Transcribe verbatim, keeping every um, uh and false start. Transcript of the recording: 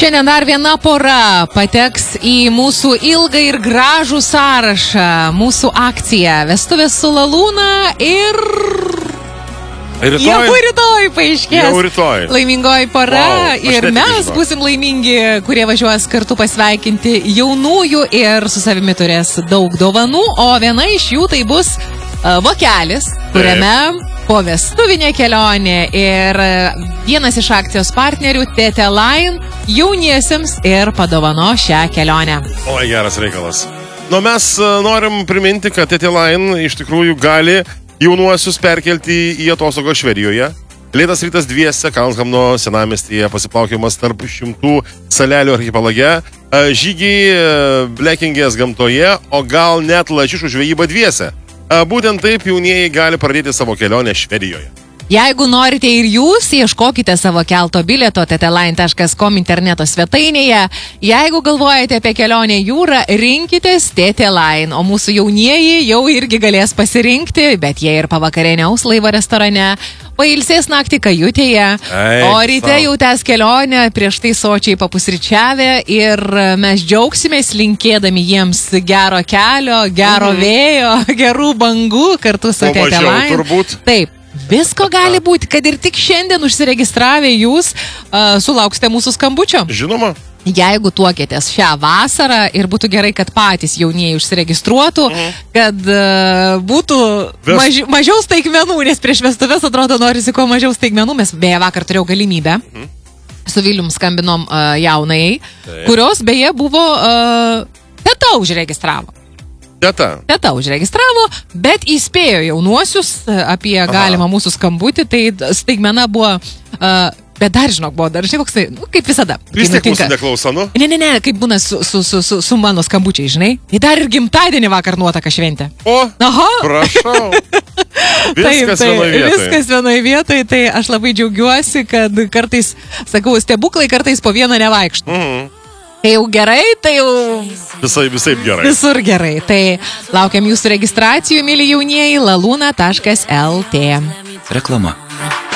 Šiandien dar viena pora pateks į mūsų ilgą ir gražų sąrašą. Mūsų akcija Vestuvės su Lalūna ir... Rytoj? Jau rytoj paaiškės. Jau rytoj. Laimingoji pora. Wow, ir mes būsim laimingi, kurie važiuos kartu pasveikinti jaunųjų ir su savimi turės daug dovanų. O viena iš jų tai bus uh, vokelis, kuriame po vestuvinė kelionė ir vienas iš akcijos partnerių Tete Line jauniesiems ir padovano šią kelionę. Oi, geras reikalas. Nu, mes norim priminti, kad Tete Line iš tikrųjų gali jaunuosius perkelti į atostogą Švedijoje. Lėtas rytas dviese, Kalnshamno senamiestyje, pasiplaukimas tarp šimtų salelių archipelage, žygiai Blekingės gamtoje, o gal net lašišų žvejyba dviese. Būtent taip jaunieji gali pradėti savo kelionę Švedijoje. Jeigu norite ir jūs, ieškokite savo kelto bilieto teteline taškas com interneto svetainėje. Jeigu galvojate apie kelionę jūrą, rinkitės Tete Line, o mūsų jaunieji jau irgi galės pasirinkti, bet jie ir pavakarieniaus laivo restorane, pailsės naktį kajutėje, Eik, o ryte jau tęs kelionę, prieš tai sočiai papusryčiavę ir mes džiaugsimės linkėdami jiems gero kelio, gero mhm. vėjo, gerų bangų kartu su Tete Line. Turbūt. Taip. Visko gali būti, kad ir tik šiandien užsiregistravę jūs uh, sulauksite mūsų skambučio. Žinoma. Jeigu tuokėtės šią vasarą ir būtų gerai, kad patys jaunieji užsiregistruotų, mhm. kad uh, būtų Ves... maži, mažiau staigmenų, nes prieš vestuves atrodo norisi kuo mažiau staigmenų. Mes beje vakar turėjau galimybę. Mhm. Su Vilium skambinom uh, jaunai, Taip. kurios beje buvo uh, teta užregistravo. Teta. Teta užregistravo, bet įspėjo jaunuosius apie Aha. galimą mūsų skambutį, tai staigmena buvo, uh, bet dar žinok, buvo dar, žinai, koks tai, nu, kaip visada. Vis tiek mūsų neklauso, nu? Ne, ne, ne, kaip būna su, su, su, su, su mano skambučiai, žinai. Tai dar ir gimtadienį vakar nuotaka šventė. O, Aha. prašau. Viskas taip, vienoje vietoje. Viskas vienoje vietoje, tai aš labai džiaugiuosi, kad kartais, sakau, stebuklai kartais po vieną nevaikštų. Mhm. Tai jau gerai, tai jau... Visai, visai gerai. Visur gerai. Tai laukiam jūsų registracijų, myli jaunieji, lalūna taškas lt. Reklama.